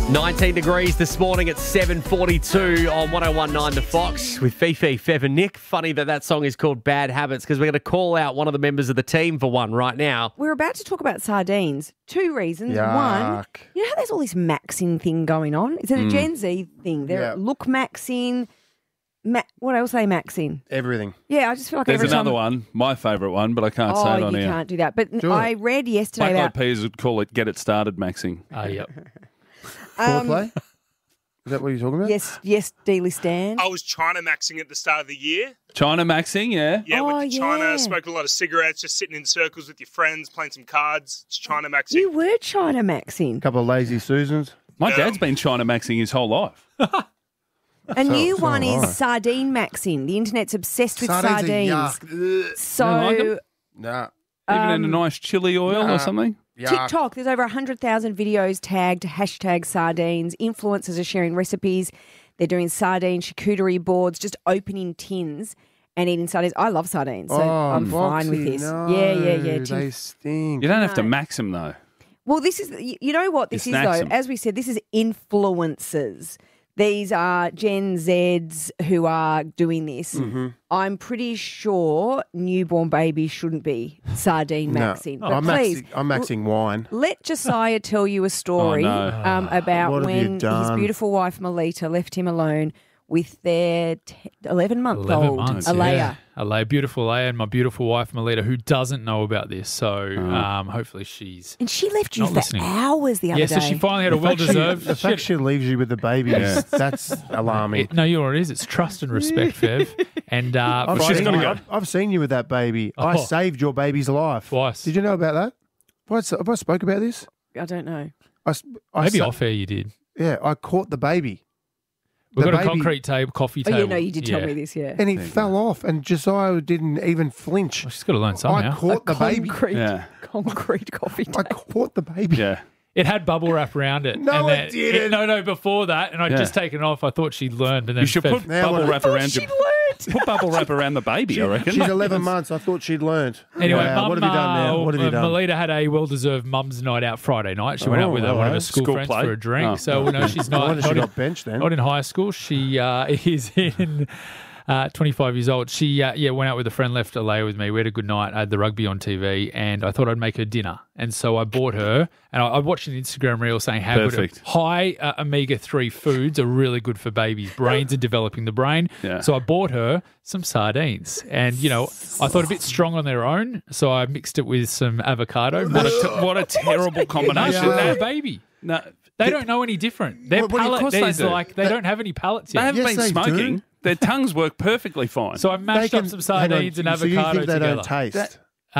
19 degrees this morning at 7:42 on 101.9 The Fox with Fifi, Fev and Nick. Funny that song is called Bad Habits because we're going to call out one of the members of the team for one right now. We're about to talk about sardines. Two reasons. Yuck. One, you know how there's all this maxing thing going on? Is it a Gen Z thing? They're look maxing. What else are they maxing? Everything. Yeah, I just feel like There's every another time... one, my favourite one, but I can't say it on you here. can't do that. But Do I it. read yesterday Black Eyed about... Peas would call it "Get It Started" maxing. Yep. Foreplay? Is that what you're talking about? Yes, Dealey Stan. I was China maxing at the start of the year. China maxing, yeah. Yeah, Oh, went to China, yeah. smoked a lot of cigarettes, just sitting in circles with your friends, playing some cards. It's China maxing. You were China maxing. A couple of lazy Susans. My dad's been China maxing his whole life. A new so one am I. is sardine maxing. The internet's obsessed with Sardines are sardines. yuck. So... You don't like 'em? Nah. Even in a nice chili oil nah. or something. Yuck. TikTok, there's over 100,000 videos tagged hashtag sardines. Influencers are sharing recipes. They're doing sardine charcuterie boards, just opening tins and eating sardines. I love sardines, so I'm fine with Boxy, this. No, Yeah. They stink. You don't have to max them though. Well, this is, you know what this is snacks though? 'em. As we said, this is influencers. These are Gen Zs who are doing this. Mm-hmm. I'm pretty sure newborn babies shouldn't be sardine maxing. No. But please, I'm maxing wine. let Josiah tell you a story Oh, no. about What have you when his done? beautiful wife Melita left him alone with their 11-month-old 11 months, Alea. yeah. Alea, beautiful Alea, and my beautiful wife Melita, who doesn't know about this. So hopefully she's... And she left you Not for listening. hours the other Yeah, day. so she finally had a well-deserved... The fact she leaves you with the babies, that's alarming. No, you know what it is? It's trust and respect, Fev. And I've, she's seen got to you, go I've seen you with that baby. I Oh. saved your baby's life. twice. Did you know about that? Have I spoke about this? I don't know. I Maybe sa- off air you did. Yeah, I caught the baby. We've The got a baby- concrete table, coffee Oh, table. yeah, no, you did tell me this, yeah. And he fell off, and Josiah didn't even flinch. Well, she's got to learn I somehow. caught the baby. Yeah. Concrete coffee I table. caught the baby. Yeah. It had bubble wrap around it. No, and it didn't. No, before that. And I'd Yeah. just taken it off. I thought she'd learned. And then You should Fev- put Now bubble what- wrap around your... Put bubble wrap around the baby, I reckon. She's 11 months. I thought she'd learned. Anyway, Wow, Mum, what have you done now? What have you done? Melita had a well-deserved mum's night out Friday night. She went out Oh, with one of hello. her school School friends play? for a drink. Oh. So no, she's No not. wonder she Not in, got benched then. not in high school. She is in 25 years old. She went out with a friend, left Alea with me. We had a good night. I had the rugby on TV, and I thought I'd make her dinner. And so I bought her, and I watched an Instagram reel saying how Perfect. good high omega-3 foods are really good for babies' brains and developing the brain. Yeah. So I bought her some sardines, and I thought a bit strong on their own, so I mixed it with some avocado. What a terrible combination. No, That- a baby. No, They don't know any different. Their Well, of palate course they is do. like they don't have any palates they yet. haven't Yes, been they smoking. do. Their tongues work perfectly fine. So I mashed up some sardines and So you avocado think they together. don't taste?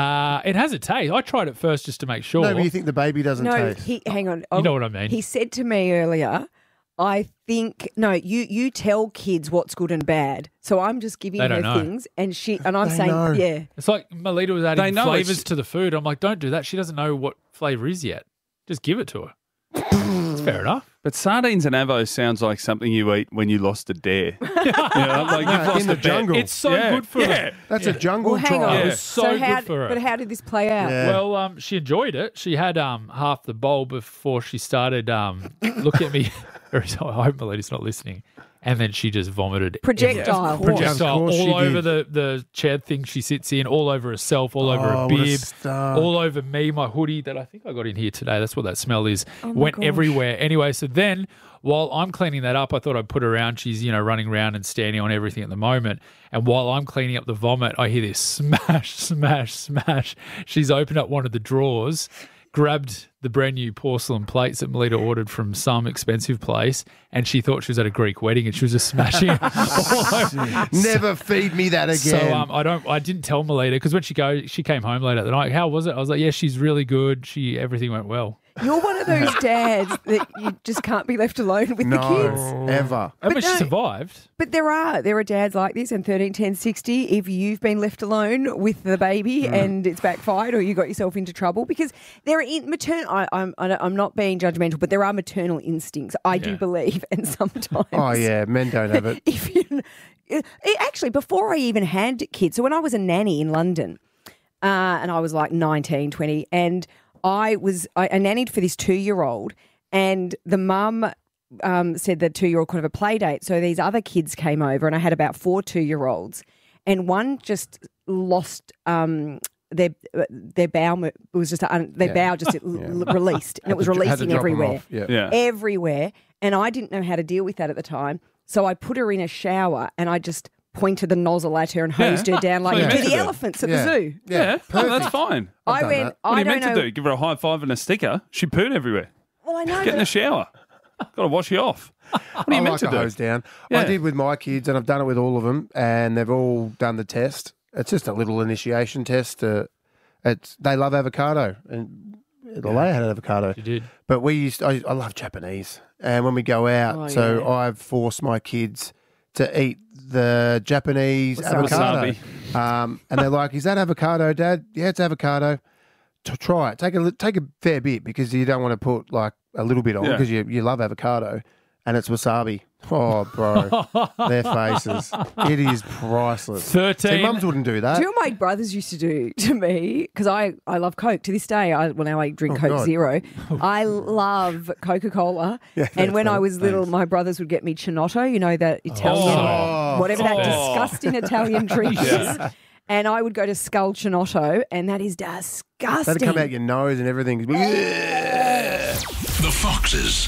It has a taste. I tried it first just to make sure. No, but you think the baby doesn't No, taste? hang on. You know what I mean. He said to me earlier, I think, no, you tell kids what's good and bad. So I'm just giving They her don't know. things and I'm They saying, know. yeah. It's like Melita was They adding know flavors it's- to the food. I'm like, don't do that. She doesn't know what flavor is yet. Just give it to her. It's fair enough. But sardines and avos sounds like something you eat when you lost a dare. Like you've lost in the a bet. jungle. It's so Yeah, good for her. That's a jungle Well, hang trial. on. It was so how, good for her. But how did this play out? Yeah. Well, she enjoyed it. She had half the bowl before she started looking at me. I hope Melita's not listening. And then she just vomited. Projectile. Projectile Of course she all over did. the chair thing she sits in, all over herself, all over her Oh, what a bib, star. all over me, my hoodie that I think I got in here today. That's what that smell is. Oh, my Went gosh. everywhere. Anyway, so then while I'm cleaning that up, I thought I'd put her around. She's, running around and standing on everything at the moment. And while I'm cleaning up the vomit, I hear this smash, smash, smash. She's opened up one of the drawers, grabbed the brand new porcelain plates that Melita ordered from some expensive place, and she thought she was at a Greek wedding, and she was just smashing it all over. Never feed me that again. So I didn't tell Melita because when she came home late at the night. How was it? I was like, yeah, she's really good. Everything went well. You're one of those dads that you just can't be left alone with the kids. no, ever. But she no- survived. But there are dads like this, and 13, 10, 60, if you've been left alone with the baby and it's backfired or you got yourself into trouble, because there are I'm not being judgmental, but there are maternal instincts, I do Yeah. believe, and sometimes. Oh, yeah, men don't have it. If you, actually, before I even had kids, so when I was a nanny in London, and I was like 19, 20, and I nannied for this 2-year-old, and the mum said the 2-year-old could have a play date. So these other kids came over, and I had about 4 2-year-olds, and one just lost their bowel was just their bowel just released, and it was releasing everywhere, everywhere. And I didn't know how to deal with that at the time, so I put her in a shower and I just pointed the nozzle at her and hosed her down like you do the elephants at the zoo. Yeah, that's fine. I went. What are you meant to do? Give her a high five and a sticker? She pooed everywhere. Well, I know. Get in the shower. Got to wash you off. What are you meant to do? Hose down. Yeah. I did with my kids, and I've done it with all of them, and they've all done the test. It's just a little initiation test. They love avocado, and Leia had avocado. You did. But I love Japanese, and when we go out, I've forced my kids to eat the Japanese avocado. And they're like, "Is that avocado, Dad?" "Yeah, it's avocado." Try it. Take a fair bit, because you don't want to put like a little bit on, because you love avocado, and it's wasabi. Oh, bro, their faces. It is priceless. 13. See, mums wouldn't do that. Do you know what my brothers used to do to me? Because I love Coke to this day. Now I drink Coke God. Zero. I love Coca-Cola. And when I was little, my brothers would get me Chinotto, you know, that Italian, whatever that disgusting Italian drink is. And I would go to Skull Chinotto, and that is disgusting. That'd come out your nose and everything. The Foxes.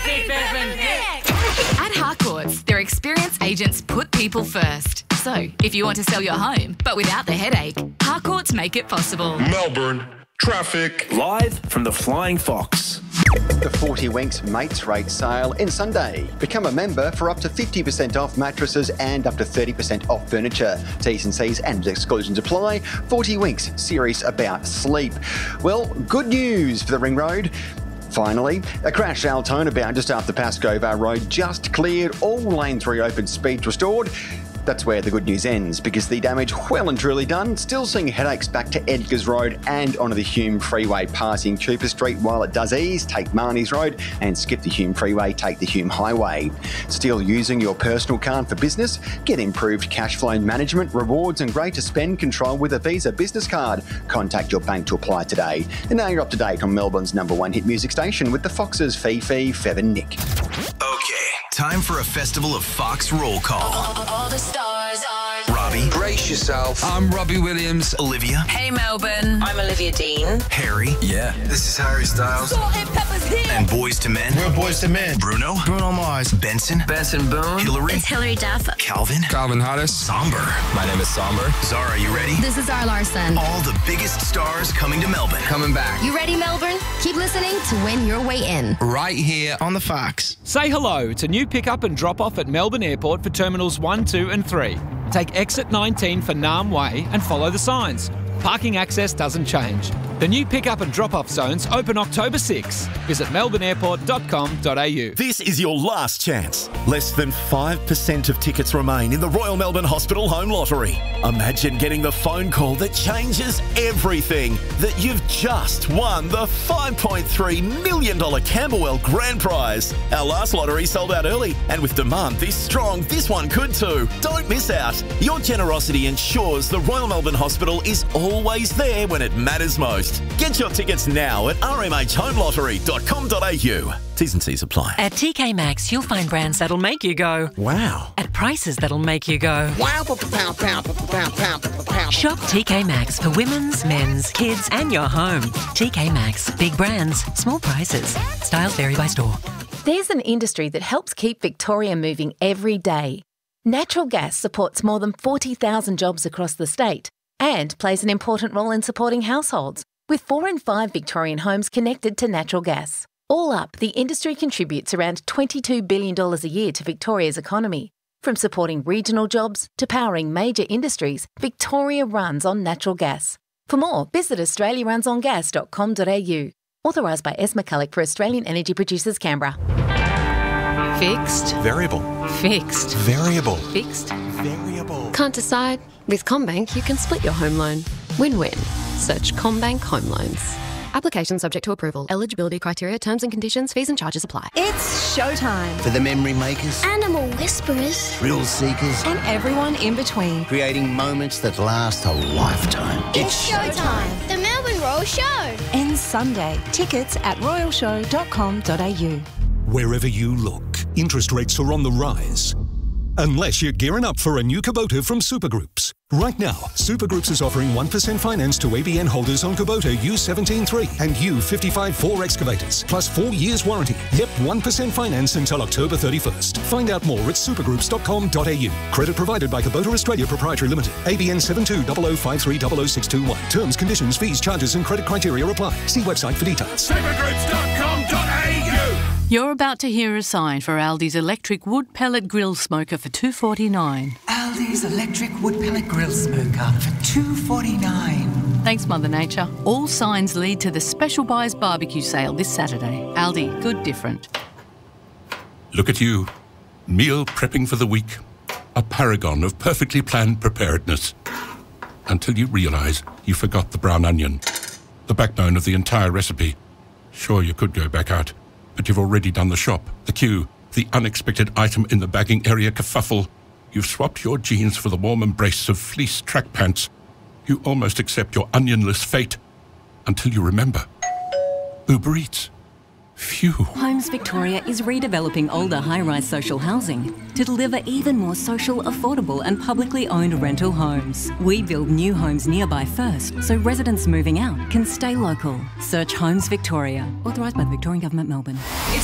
At Harcourts, their experienced agents put people first. So, if you want to sell your home, but without the headache, Harcourts make it possible. Melbourne. Traffic. Live from the Flying Fox. The 40 Winks Mates Rate sale ends Sunday. Become a member for up to 50% off mattresses and up to 30% off furniture. T's and C's and exclusions apply. 40 Winks, serious about sleep. Well, good news for the Ring Road. Finally, a crash Altona bound just after Pascoe Road just cleared, all lanes reopened, speeds restored. That's where the good news ends, because the damage well and truly done. Still seeing headaches back to Edgars Road and onto the Hume Freeway passing Cooper Street. While it does ease, take Marnie's Road and skip the Hume Freeway, take the Hume Highway. Still using your personal card for business? Get improved cash flow management, rewards and greater spend control with a Visa business card. Contact your bank to apply today. And now you're up to date on Melbourne's #1 hit music station with the Foxes, Fifi, Fev and Nick. Okay, time for a festival of Fox roll call. All the stars are... Robbie. Brace yourself. I'm Robbie Williams. Olivia. Hey, Melbourne. I'm Olivia Dean. Harry. Yeah, this is Harry Styles. Salt and Pepper's here. And Boys to Men. We're Boys to Men. Bruno. Bruno Mars. Benson. Benson Boone. Hillary. It's Hillary Duff. Calvin. Calvin Harris. Somber. My name is Somber. Zara, you ready? This is Zara Larson. All the biggest stars coming to Melbourne. Coming back. You ready, Melbourne? Keep listening to win your way in. Right here on the Fox. Say hello to new pick-up and drop-off at Melbourne Airport for Terminals 1, 2 and 3. Take exit 19 for Nam Way and follow the signs. Parking access doesn't change. The new pick-up and drop-off zones open October 6. Visit melbourneairport.com.au. This is your last chance. Less than 5% of tickets remain in the Royal Melbourne Hospital Home Lottery. Imagine getting the phone call that changes everything. That you've just won the $5.3 million Camberwell Grand Prize. Our last lottery sold out early, and with demand this strong, this one could too. Don't miss out. Your generosity ensures the Royal Melbourne Hospital is always there when it matters most. Get your tickets now at rmhhomelottery.com.au. T's and C's apply. At TK Maxx, you'll find brands that'll make you go, wow. At prices that'll make you go, wow. Shop TK Maxx for women's, men's, kids and your home. TK Maxx. Big brands, small prices. Styles vary by store. There's an industry that helps keep Victoria moving every day. Natural gas supports more than 40,000 jobs across the state and plays an important role in supporting households, with 4 in 5 Victorian homes connected to natural gas. All up, the industry contributes around $22 billion a year to Victoria's economy. From supporting regional jobs to powering major industries, Victoria runs on natural gas. For more, visit australiarunsongas.com.au. Authorised by S. McCulloch for Australian Energy Producers, Canberra. Fixed. Variable. Fixed. Variable. Fixed. Variable. Can't decide? With CommBank, you can split your home loan. Win-win. Search CommBank Home Loans. Application subject to approval. Eligibility criteria, terms and conditions, fees and charges apply. It's showtime. For the memory makers, animal whisperers, thrill seekers, and everyone in between. Creating moments that last a lifetime. It's showtime. The Melbourne Royal Show. Ends Sunday. Tickets at royalshow.com.au. Wherever you look, interest rates are on the rise. Unless you're gearing up for a new Kubota from Supergroups. Right now, Supergroups is offering 1% finance to ABN holders on Kubota U17.3 and U55-4 excavators, plus 4 years warranty. Yep, 1% finance until October 31st. Find out more at supergroups.com.au. Credit provided by Kubota Australia Proprietary Limited. ABN 720053000621. Terms, conditions, fees, charges and credit criteria apply. See website for details. Supergroups.com.au. You're about to hear a sign for Aldi's electric wood pellet grill smoker for $2.49. Aldi's electric wood pellet grill smoker for $2.49. Thanks, Mother Nature. All signs lead to the Special Buys barbecue sale this Saturday. Aldi, good different. Look at you, meal prepping for the week. A paragon of perfectly planned preparedness. Until you realise you forgot the brown onion, the backbone of the entire recipe. Sure, you could go back out, but you've already done the shop, the queue, the unexpected item in the bagging area kerfuffle. You've swapped your jeans for the warm embrace of fleece track pants. You almost accept your onionless fate until you remember. Uber Eats. Phew. Homes Victoria is redeveloping older high-rise social housing to deliver even more social, affordable and publicly owned rental homes. We build new homes nearby first, so residents moving out can stay local. Search Homes Victoria, authorised by the Victorian Government, Melbourne. It's